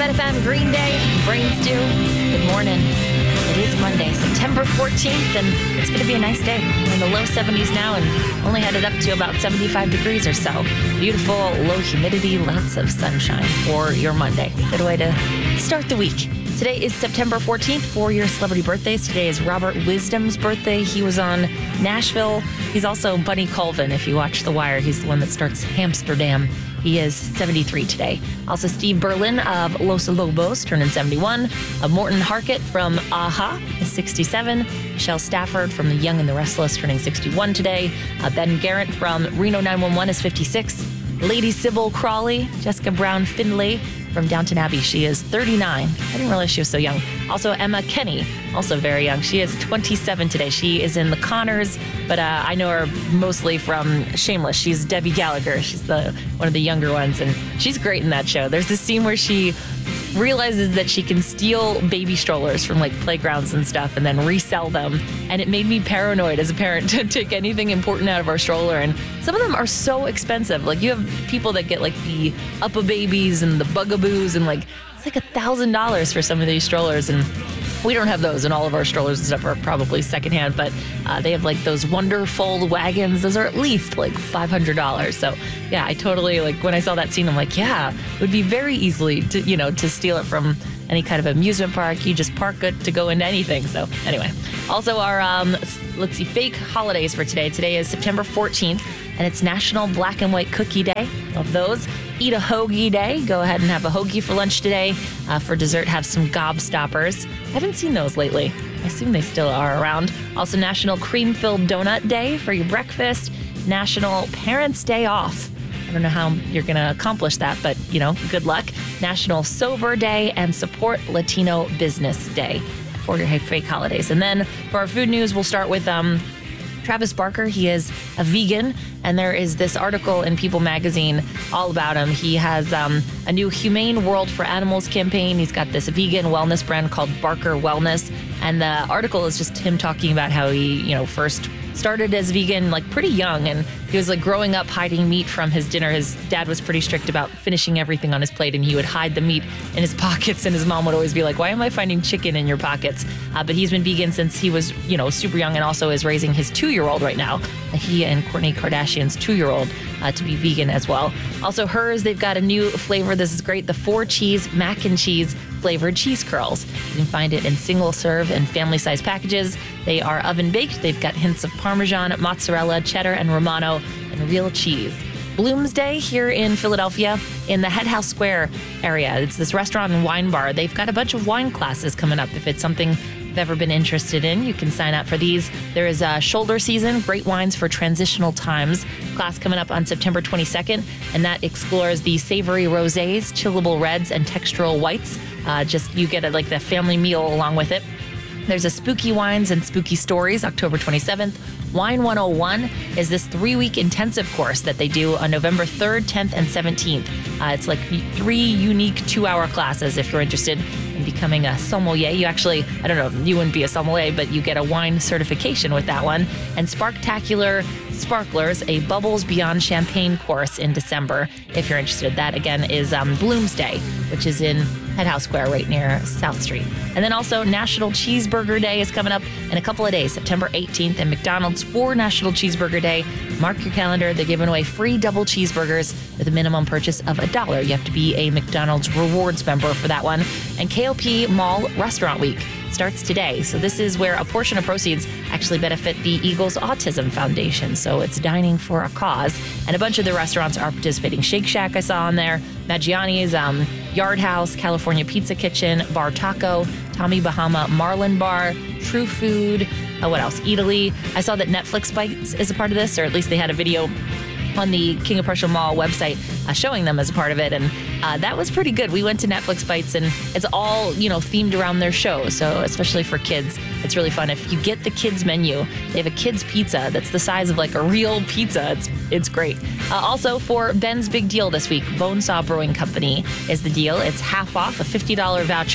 Met FM, Green Day, Brain Stew. Good morning. It is Monday, September 14th, and it's going to be a nice day. We're in the low 70s now and only headed up to about 75 degrees or so. Beautiful, low humidity, lots of sunshine for your Monday. Good way to start the week. Today is September 14th for your celebrity birthdays. Today is Robert Wisdom's birthday. He was on Nashville. He's also Bunny Colvin. If you watch The Wire, he's the one that starts Hamsterdam. He is 73 today. Also, Steve Berlin of Los Lobos, turning 71. Morton Harkett from Aha is 67. Michelle Stafford from The Young and the Restless, turning 61 today. Ben Garrett from Reno 911 is 56. Lady Sybil Crawley, Jessica Brown Findlay from Downton Abbey. She is 39. I didn't realize she was so young. Also, Emma Kenny, also very young. She is 27 today. She is in The Conners, but I know her mostly from Shameless. She's Debbie Gallagher. She's one of the younger ones, and she's great in that show. There's this scene where she realizes that she can steal baby strollers from like playgrounds and stuff and then resell them. And it made me paranoid as a parent to take anything important out of our stroller. And some of them are so expensive. Like you have people that get like the Uppa-Babies and the Bugaboos and like it's like $1,000 for some of these strollers. And we don't have those, and all of our strollers and stuff are probably secondhand, but they have like those Wonderfold wagons. Those are at least like $500. So yeah, I totally like when I saw that scene, I'm like, yeah, it would be very easily to steal it from any kind of amusement park. You just park it to go into anything. So anyway, also our, fake holidays for today. Today is September 14th, and it's National Black and White Cookie Day. Love those. Eat a hoagie day. Go ahead and have a hoagie for lunch today. For dessert, have some gobstoppers. I haven't seen those lately. I assume they still are around. Also, National Cream-Filled Donut Day for your breakfast. National Parents' Day Off. I don't know how you're going to accomplish that, but, good luck. National Sober Day and Support Latino Business Day for your fake holidays. And then for our food news, we'll start with Travis Barker. He is a vegan, and there is this article in People magazine all about him. He has a new Humane World for Animals campaign. He's got this vegan wellness brand called Barker Wellness, and the article is just him talking about how he, first started as vegan like pretty young, and he was like growing up hiding meat from his dinner. His dad was pretty strict about finishing everything on his plate, and he would hide the meat in his pockets, and his mom would always be like, why am I finding chicken in your pockets? But he's been vegan since he was super young, and also is raising his 2-year-old right now. He and Kourtney Kardashian's 2-year-old to be vegan as well. Also hers, they've got a new flavor. This is great, the 4-cheese mac and cheese flavored cheese curls. You can find it in single serve and family size packages. They are oven baked. They've got hints of Parmesan, mozzarella, cheddar, and Romano, and real cheese. Bloomsday here in Philadelphia in the Head House Square area. It's this restaurant and wine bar. They've got a bunch of wine classes coming up. If it's something you've ever been interested in, you can sign up for these. There is a shoulder season, great wines for transitional times class coming up on September 22nd, and that explores the savory rosés, chillable reds, and textural whites. You get the family meal along with it. There's a Spooky Wines and Spooky Stories, October 27th. Wine 101 is this 3-week intensive course that they do on November 3rd, 10th, and 17th. It's like 3 unique 2-hour classes if you're interested in becoming a sommelier. You actually, I don't know, you wouldn't be a sommelier, but you get a wine certification with that one. And Sparktacular Sparklers, a Bubbles Beyond Champagne course in December, if you're interested. That, again, is Bloomsday, which is in Head House Square right near South Street. And then also National Cheeseburger Day is coming up in a couple of days, September 18th, and McDonald's for National Cheeseburger Day. Mark your calendar. They're giving away free double cheeseburgers with a minimum purchase of $1. You have to be a McDonald's Rewards member for that one. And KOP Mall Restaurant Week starts today. So this is where a portion of proceeds actually benefit the Eagles Autism Foundation. So it's dining for a cause. And a bunch of the restaurants are participating. Shake Shack I saw on there, Maggiani's, Yard House, California Pizza Kitchen, Bar Taco, Tommy Bahama Marlin Bar, True Food, what else? Eataly. I saw that Netflix Bites is a part of this, or at least they had a video on the King of Prussia Mall website showing them as a part of it, and that was pretty good. We went to Netflix Bites, and it's all themed around their show, so especially for kids, it's really fun. If you get the kids menu, they have a kids pizza that's the size of like a real pizza. It's great. Also for Ben's Big Deal this week, Bonesaw Brewing Company is the deal. It's half off, a $50 voucher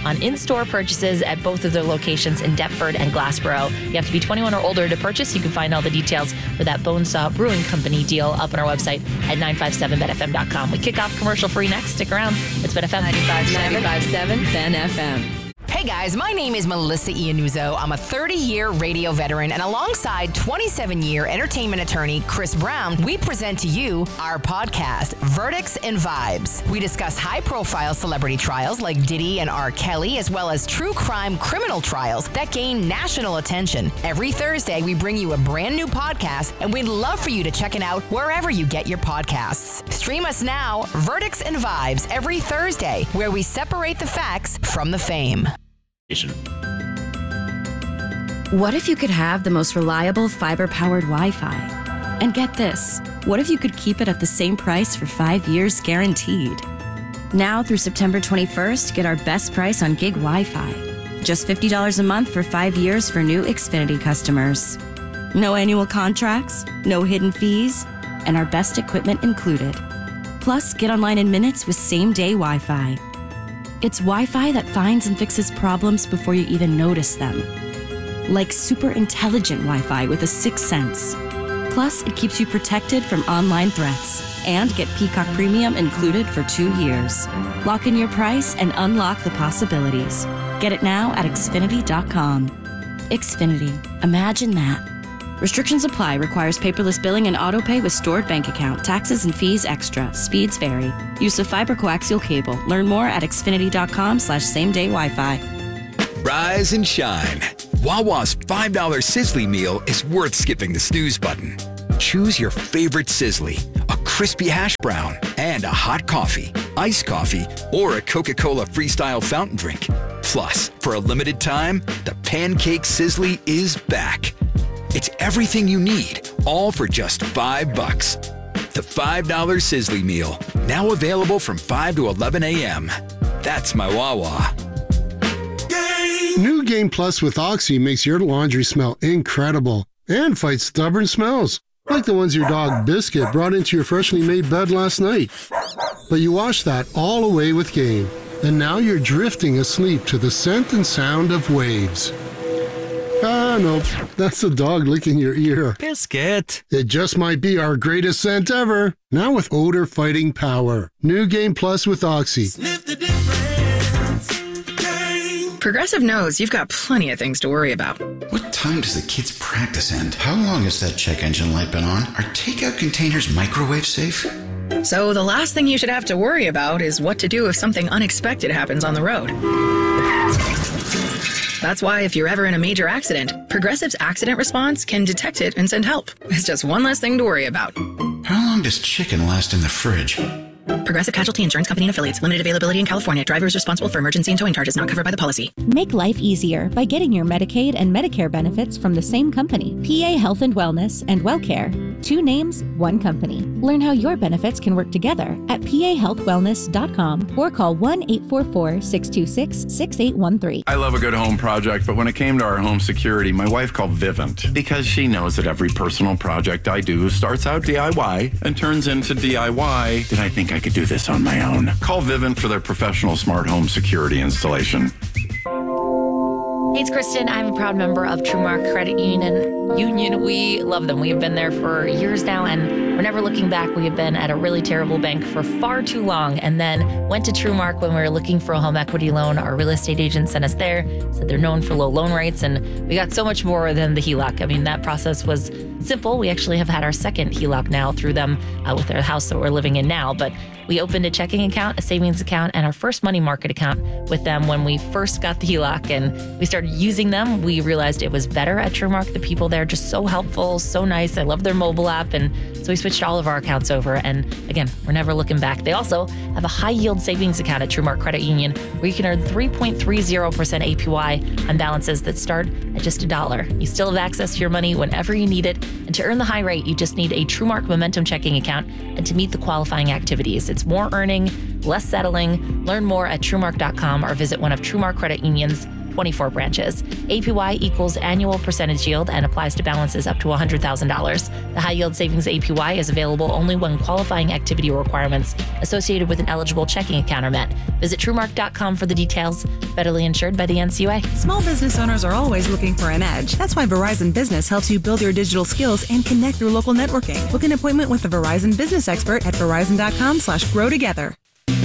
on in-store purchases at both of their locations in Deptford and Glassboro. You have to be 21 or older to purchase. You can find all the details for that Bonesaw Brewing Company deal up on our website at 957benfm.com. We kick off commercial-free next. Stick around. It's Ben FM. 95.7 Ben FM. Hey guys, my name is Melissa Iannuzzo. I'm a 30-year radio veteran, and alongside 27-year entertainment attorney Chris Brown, we present to you our podcast, Verdicts and Vibes. We discuss high-profile celebrity trials like Diddy and R. Kelly, as well as true crime criminal trials that gain national attention. Every Thursday, we bring you a brand new podcast, and we'd love for you to check it out wherever you get your podcasts. Stream us now, Verdicts and Vibes, every Thursday, where we separate the facts from the fame. What if you could have the most reliable fiber-powered Wi-Fi? And get this, what if you could keep it at the same price for 5 years guaranteed? Now through September 21st, get our best price on gig Wi-Fi. Just $50 a month for 5 years for new Xfinity customers. No annual contracts, no hidden fees, and our best equipment included. Plus, get online in minutes with same-day Wi-Fi. It's Wi-Fi that finds and fixes problems before you even notice them. Like super intelligent Wi-Fi with a sixth sense. Plus, it keeps you protected from online threats. And get Peacock Premium included for 2 years. Lock in your price and unlock the possibilities. Get it now at Xfinity.com. Xfinity. Imagine that. Restrictions apply. Requires paperless billing and autopay with stored bank account. Taxes and fees extra. Speeds vary. Use of fiber coaxial cable. Learn more at Xfinity.com/same-day Wi-Fi. Rise and shine. Wawa's $5 Sizzly meal is worth skipping the snooze button. Choose your favorite Sizzly, a crispy hash brown, and a hot coffee, iced coffee, or a Coca-Cola Freestyle fountain drink. Plus, for a limited time, the Pancake Sizzly is back. It's everything you need, all for just $5. The $5 Sizzly meal, now available from 5 to 11 a.m. That's my Wawa. New Game Plus with Oxy makes your laundry smell incredible and fights stubborn smells, like the ones your dog Biscuit brought into your freshly made bed last night. But you washed that all away with Game, and now you're drifting asleep to the scent and sound of waves. Ah, no, that's the dog licking your ear. Biscuit. It just might be our greatest scent ever. Now with odor-fighting power. New Game Plus with Oxy. Sniff the difference. Game. Progressive knows you've got plenty of things to worry about. What time does the kids' practice end? How long has that check engine light been on? Are takeout containers microwave safe? So the last thing you should have to worry about is what to do if something unexpected happens on the road. That's why if you're ever in a major accident, Progressive's accident response can detect it and send help. It's just one less thing to worry about. How long does chicken last in the fridge? Progressive Casualty Insurance Company and Affiliates. Limited availability in California. Driver is responsible for emergency and towing charges not covered by the policy. Make life easier by getting your Medicaid and Medicare benefits from the same company. PA Health and Wellness and WellCare. 2 names, 1 company. Learn how your benefits can work together at pahealthwellness.com or call 1-844-626-6813. I love a good home project, but when it came to our home security, my wife called Vivint because she knows that every personal project I do starts out DIY and turns into DIY. Did I think I could do this on my own? Call Vivint for their professional smart home security installation. Hey, it's Kristen. I'm a proud member of TrueMark Credit Union. We love them. We have been there for years now, and we're never looking back. We have been at a really terrible bank for far too long, and then went to TrueMark when we were looking for a home equity loan. Our real estate agent sent us there, said they're known for low loan rates, and we got so much more than the HELOC. I mean, that process was simple. We actually have had our second HELOC now through them with our house that we're living in now, but we opened a checking account, a savings account, and our first money market account with them when we first got the HELOC, and we started using them. We realized it was better at TrueMark. The people there are just so helpful, so nice. I love their mobile app, and so we switched all of our accounts over, and again, we're never looking back. They also have a high-yield savings account at TrueMark Credit Union where you can earn 3.30% APY on balances that start at just $1. You still have access to your money whenever you need it, and to earn the high rate, you just need a TrueMark Momentum checking account and to meet the qualifying activities. It's more earning, less settling. Learn more at TrueMark.com or visit one of TrueMark Credit Union's 24 branches. APY equals annual percentage yield and applies to balances up to $100,000. The high yield savings APY is available only when qualifying activity requirements associated with an eligible checking account are met. Visit TrueMark.com for the details. Federally insured by the NCUA. Small business owners are always looking for an edge. That's why Verizon Business helps you build your digital skills and connect through local networking. Book an appointment with a Verizon business expert at Verizon.com/grow-together.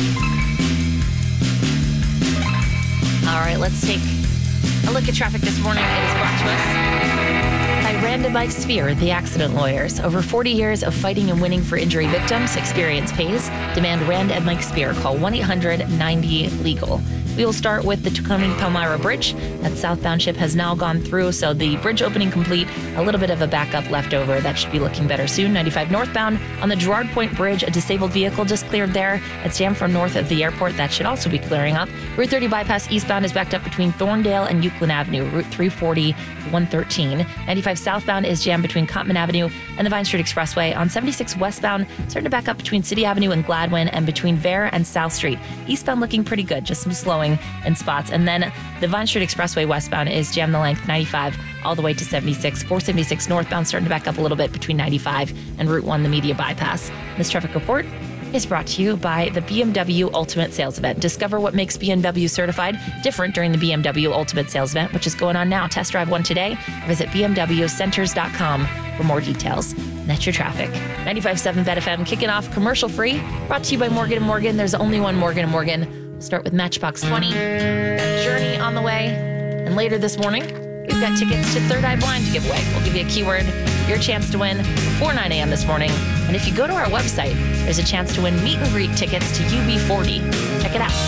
All right, let's take a look at traffic this morning. It is brought to us by Rand and Mike Spear, the accident lawyers. Over 40 years of fighting and winning for injury victims. Experience pays. Demand Rand and Mike Spear. Call 1-800-90-LEGAL. We will start with the Tacony-Palmyra Bridge. That southbound ship has now gone through, so the bridge opening complete. A little bit of a backup left over. That should be looking better soon. 95 northbound on the Girard Point Bridge, a disabled vehicle just cleared there. It's jammed from north of the airport. That should also be clearing up. Route 30 bypass eastbound is backed up between Thorndale and Euclid Avenue. Route 340, 113. 95 southbound is jammed between Cottman Avenue and the Vine Street Expressway. On 76 westbound, starting to back up between City Avenue and Gladwin and between Vare and South Street. Eastbound looking pretty good, just some slowing in spots. And then the Vine Street Expressway westbound is jammed the length 95 all the way to 76. 476 northbound starting to back up a little bit between 95 and Route 1, the Media Bypass. This traffic report is brought to you by the BMW Ultimate Sales Event. Discover what makes BMW certified different during the BMW Ultimate Sales Event, which is going on now. Test drive one today. Visit bmwcenters.com for more details. And that's your traffic. 95.7 Bet FM kicking off commercial free. Brought to you by Morgan & Morgan. There's only one Morgan & Morgan. We'll start with Matchbox 20. Got Journey on the way. And later this morning, we've got tickets to Third Eye Blind to give away. We'll give you a keyword, your chance to win before 9 a.m. this morning. And if you go to our website, there's a chance to win meet and greet tickets to UB40. Check it out.